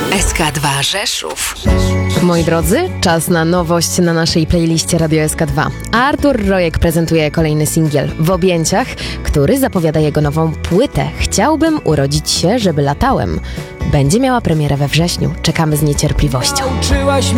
SK2 Rzeszów. Moi drodzy, czas na nowość na naszej playliście Radio SK2. Artur Rojek prezentuje kolejny singiel W objęciach, który zapowiada jego nową płytę Chciałbym urodzić się, żeby latałem. Będzie miała premierę we wrześniu. Czekamy z niecierpliwością. Nauczyłaś